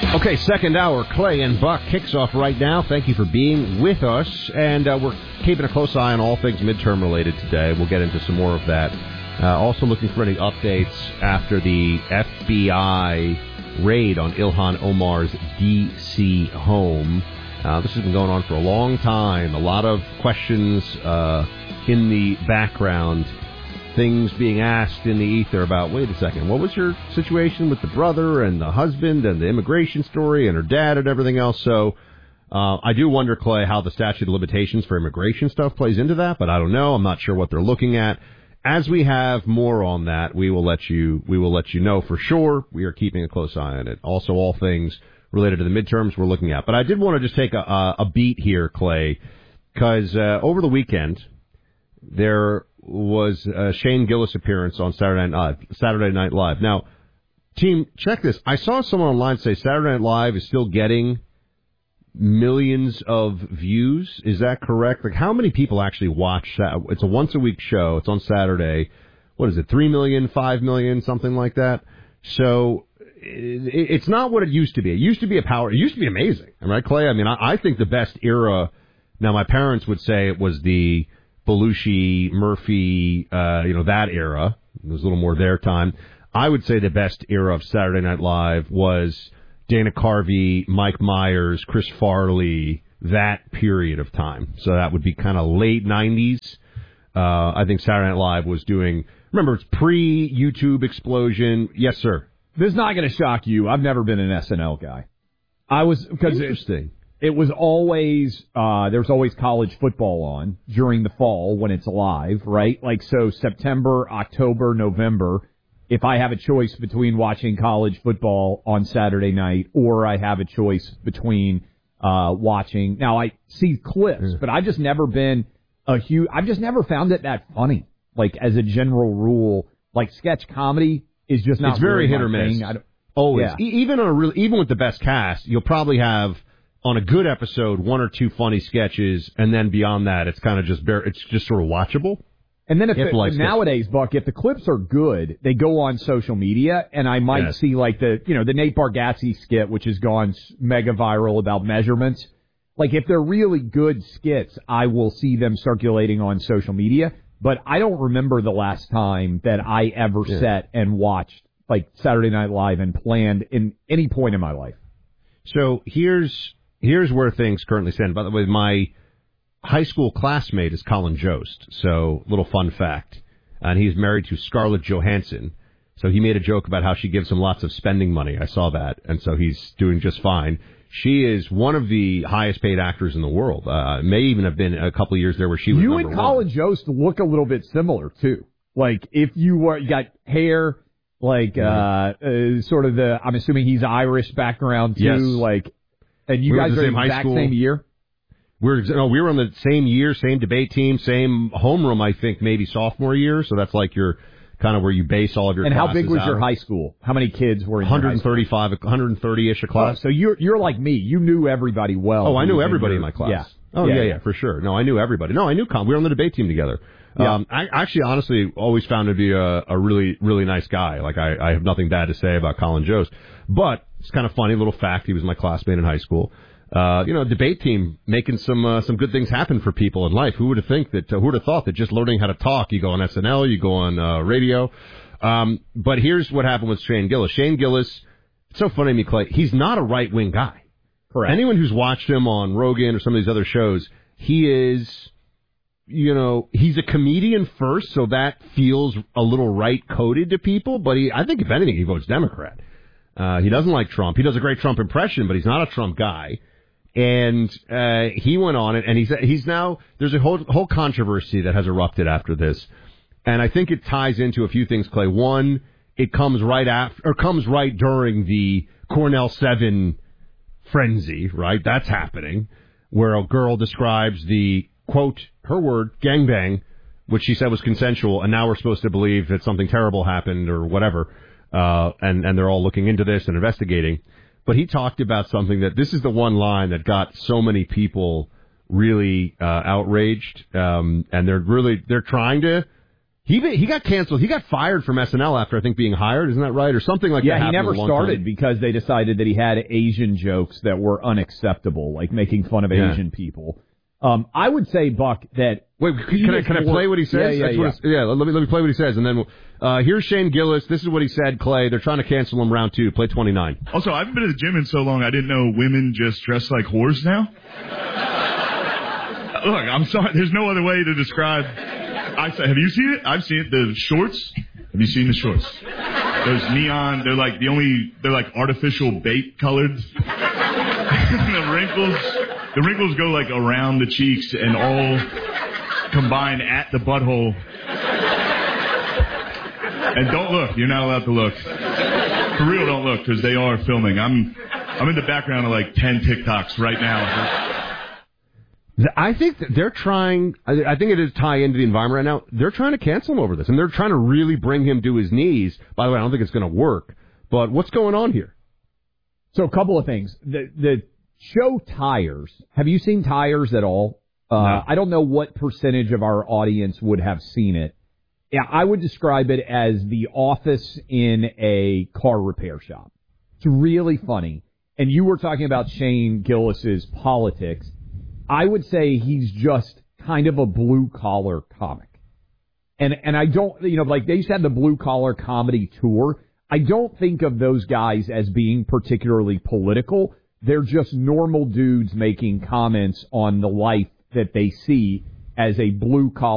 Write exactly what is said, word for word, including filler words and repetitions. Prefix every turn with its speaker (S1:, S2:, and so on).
S1: Okay, second hour, Clay and Buck kicks off right now. Thank you for being with us, and uh, we're keeping a close eye on all things midterm related today. We'll get into some more of that. Uh, also looking for any updates after the F B I raid on Ilhan Omar's D C home. Uh, this has been going on for a long time. A lot of questions uh, in the background. Things being asked in the ether about, wait a second, what was your situation with the brother and the husband and the immigration story and her dad and everything else? So uh, I do wonder, Clay, how the statute of limitations for immigration stuff plays into that, but I don't know. I'm not sure what they're looking at. As we have more on that, we will let you we will let you know for sure. We are keeping a close eye on it. Also, all things related to the midterms we're looking at. But I did want to just take a, a beat here, Clay, because uh, over the weekend there was a Shane Gillis appearance on Saturday Night Live. Saturday Night Live. Now, team, check this. I saw someone online say Saturday Night Live is still getting millions of views. Is that correct? Like, how many people actually watch that? It's a once-a-week show. It's on Saturday. What is it, three million, five million, something like that? So it's not what it used to be. It used to be a power. It used to be amazing. Right, Clay? I mean, I, I think the best era, now my parents would say it was the Belushi, Murphy, uh, you know, that era. It was a little more their time. I would say the best era of Saturday Night Live was Dana Carvey, Mike Myers, Chris Farley, that period of time. So that would be kind of late nineties. Uh, I think Saturday Night Live was doing, remember, it's pre-YouTube explosion. Yes, sir.
S2: This is not going to shock you. I've never been an S N L guy. I was, because
S1: Interesting.
S2: It, it was always, uh, there's always college football on during the fall when it's live, right? Like, so September, October, November, if I have a choice between watching college football on Saturday night or I have a choice between, uh, watching, now I see clips, mm. but I've just never been a huge, I've just never found it that funny. Like, as a general rule, like sketch comedy is just not
S1: It's very
S2: really
S1: hit or miss. Always.
S2: Yeah.
S1: E- even on a real, even with the best cast, you'll probably have on a good episode one or two funny sketches, and then beyond that, it's kind of just bare, it's just sort of watchable.
S2: And then if,
S1: if
S2: the,
S1: like
S2: nowadays, Buck, if the clips are good, they go on social media, and I might
S1: yes.
S2: see like the you know the Nate Bargatze skit, which has gone mega viral about measurements. Like if they're really good skits, I will see them circulating on social media. But I don't remember the last time that I ever yeah. sat and watched like Saturday Night Live and planned in any point in my life.
S1: So here's here's where things currently stand. By the way, my high school classmate is Colin Jost. So little fun fact, and he's married to Scarlett Johansson. So he made a joke about how she gives him lots of spending money. I saw that, and so he's doing just fine. She is one of the highest paid actors in the world. Uh, may even have been a couple of years there where she was
S2: You
S1: number
S2: and Colin
S1: one.
S2: Jost look a little bit similar too. Like if you were, you got hair, like mm-hmm. uh, uh, sort of the. I'm assuming he's Irish background too.
S1: Yes.
S2: Like, and you
S1: we
S2: guys
S1: the
S2: are
S1: same
S2: the
S1: high
S2: exact
S1: school.
S2: same year.
S1: We're no, we were on the same year, same debate team, same homeroom. I think maybe sophomore year. So that's like your kind of where you base all of your.
S2: And how big was
S1: out.
S2: your high school? How many kids were in
S1: one
S2: your high school?
S1: one thirty-five, one thirty-ish a class.
S2: Oh, so you're you're like me. You knew everybody well.
S1: Oh, I knew everybody in my class.
S2: Yeah.
S1: Oh,
S2: yeah,
S1: yeah,
S2: yeah,
S1: yeah, for sure. No, I knew everybody. No, I knew Colin. We were on the debate team together. Yeah. Um, I actually, honestly, always found him to be a, a really, really nice guy. Like, I, I have nothing bad to say about Colin Jost. But it's kind of funny, little fact, he was my classmate in high school. Uh, you know, debate team making some uh, some good things happen for people in life. Who would have think that? Uh, who would have thought that just learning how to talk, you go on S N L, you go on uh, radio. Um, but here's what happened with Shane Gillis. Shane Gillis, it's so funny to me, Clay. He's not a right wing guy.
S2: Correct.
S1: Anyone who's watched him on Rogan or some of these other shows, he is, you know, he's a comedian first, so that feels a little right coded to people. But he, I think if anything, he votes Democrat. Uh, he doesn't like Trump. He does a great Trump impression, but he's not a Trump guy. And uh, he went on it, and he's he's now there's a whole whole controversy that has erupted after this, and I think it ties into a few things, Clay. One, it comes right after or comes right during the Cornell seven frenzy, right? That's happening, where a girl describes the quote her word gangbang, which she said was consensual, and now we're supposed to believe that something terrible happened or whatever, uh, and and they're all looking into this and investigating. But he talked about something that this is the one line that got so many people really uh, outraged, um, and they're really they're trying to. He he got canceled. He got fired from S N L after, I think, being hired. Isn't that right? Or something like
S2: yeah,
S1: that.
S2: Yeah, he never started
S1: time.
S2: because they decided that he had Asian jokes that were unacceptable, like making fun of yeah. Asian people. Um, I would say, Buck, that...
S1: Wait, can I, can I play what he says?
S2: Yeah, yeah, yeah.
S1: What yeah let, me, let me play what he says. And then uh, here's Shane Gillis. This is what he said, Clay. They're trying to cancel him round two. Play twenty-nine.
S3: Also, I haven't been to the gym in so long, I didn't know women just dress like whores now. Look, I'm sorry. There's no other way to describe... I Have you seen it? I've seen it. The shorts. Have you seen the shorts? Those neon. They're like the only. They're like artificial bait colored. the wrinkles. The wrinkles go like around the cheeks and all combine at the butthole. And don't look. You're not allowed to look. For real, don't look because they are filming. I'm. I'm in the background of like ten TikToks right now.
S1: I think that they're trying, I think it is tie into the environment right now. They're trying to cancel him over this, and they're trying to really bring him to his knees. By the way, I don't think it's going to work, but what's going on here?
S2: So a couple of things. The the show Tires, have you seen Tires at all? Uh, no. I don't know what percentage of our audience would have seen it. Yeah, I would describe it as The Office in a car repair shop. It's really funny. And you were talking about Shane Gillis's politics. I would say he's just kind of a blue-collar comic. And and I don't, you know, like they used to have the blue-collar comedy tour. I don't think of those guys as being particularly political. They're just normal dudes making comments on the life that they see as a blue-collar